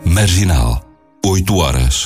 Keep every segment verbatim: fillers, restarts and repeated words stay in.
Marginal, oito horas.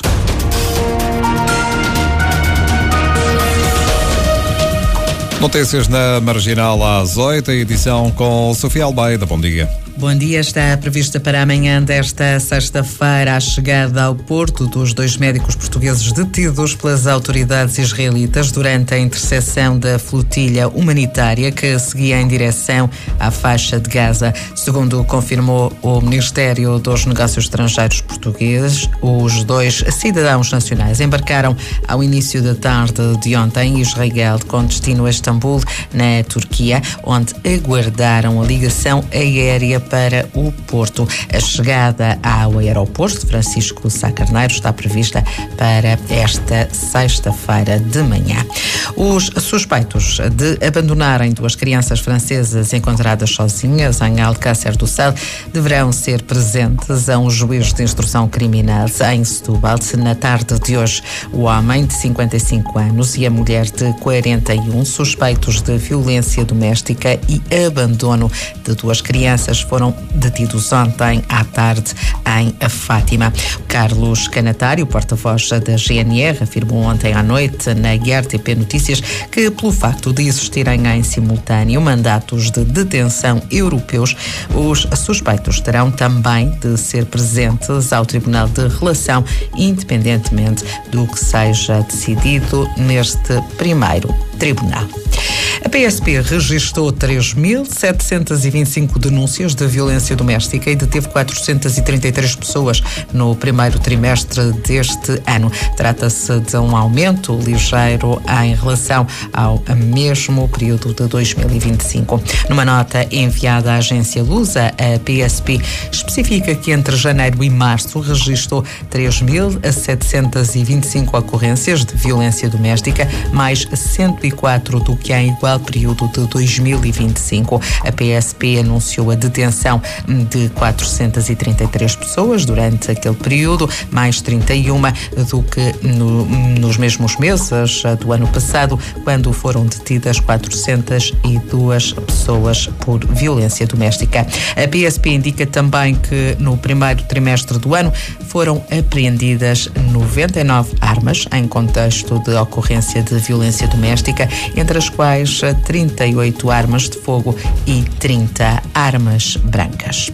Notícias na Marginal às oito, edição com Sofia Almeida. Bom dia. Bom dia. Está prevista para amanhã desta sexta-feira a chegada ao Porto dos dois médicos portugueses detidos pelas autoridades israelitas durante a interseção da flotilha humanitária que seguia em direção à faixa de Gaza. Segundo confirmou o Ministério dos Negócios Estrangeiros português, os dois cidadãos nacionais embarcaram ao início da tarde de ontem em Israel com destino a Istambul, na Turquia, onde aguardaram a ligação aérea para o Porto. A chegada ao aeroporto de Francisco Sá Carneiro está prevista para esta sexta-feira de manhã. Os suspeitos de abandonarem duas crianças francesas encontradas sozinhas em Alcácer do Sal deverão ser presentes a um juiz de instrução criminal em Setúbal na tarde de hoje. O homem de cinquenta e cinco anos e a mulher de quarenta e um, suspeitos de violência doméstica e abandono de duas crianças, foram detidos ontem à tarde em Fátima. Carlos Canatário, porta-voz da G N R, afirmou ontem à noite na R T P Notícias que, pelo facto de existirem em simultâneo mandatos de detenção europeus, os suspeitos terão também de ser presentes ao Tribunal de Relação, independentemente do que seja decidido neste primeiro tribunal. A P S P registrou três mil setecentas e vinte e cinco denúncias de violência doméstica e deteve quatrocentas e trinta e três pessoas no primeiro trimestre deste ano. Trata-se de um aumento ligeiro em relação ao mesmo período de dois mil e vinte e cinco. Numa nota enviada à agência Lusa, a P S P especifica que entre janeiro e março registrou três mil setecentas e vinte e cinco ocorrências de violência doméstica, mais cento e quatro do que em igual período de dois mil e vinte e cinco. A P S P anunciou a detenção de quatrocentas e trinta e três pessoas durante aquele período, mais trinta e uma do que no, nos mesmos meses do ano passado, quando foram detidas quatrocentas e duas pessoas por violência doméstica. A P S P indica também que no primeiro trimestre do ano foram apreendidas noventa e nove armas em contexto de ocorrência de violência doméstica, entre as quais trinta e oito armas de fogo e trinta armas brancas.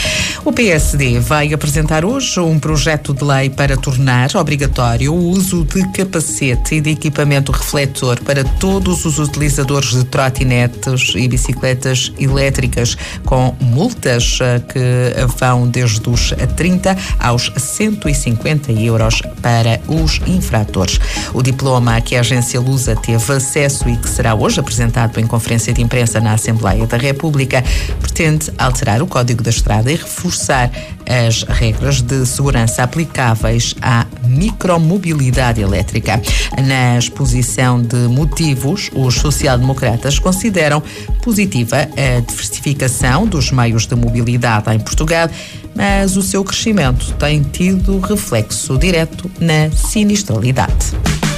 O P S D vai apresentar hoje um projeto de lei para tornar obrigatório o uso de capacete e de equipamento refletor para todos os utilizadores de trotinetes e bicicletas elétricas, com multas que vão desde os trinta aos cento e cinquenta euros para os infratores. O diploma que a agência Lusa teve acesso e que será hoje apresentado em conferência de imprensa na Assembleia da República pretende alterar o Código da Estrada e reforçar as regras de segurança aplicáveis à micromobilidade elétrica. Na exposição de motivos, os social-democratas consideram positiva a diversificação dos meios de mobilidade em Portugal, mas o seu crescimento tem tido reflexo direto na sinistralidade.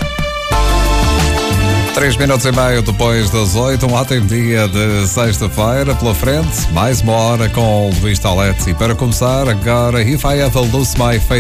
Três minutos e meio depois das oito, um ótimo dia de sexta-feira pela frente, mais uma hora com o Luís Tolete. E para começar, agora If I Ever Lose My Faith.